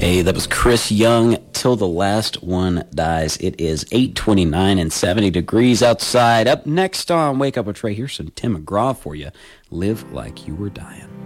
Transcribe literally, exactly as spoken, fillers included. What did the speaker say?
Hey, that was Chris Young, Till the Last One Dies. It is eight twenty-nine and seventy degrees outside. Up next on Wake Up with Trey, here's some Tim McGraw for you. Live Like You Were Dying.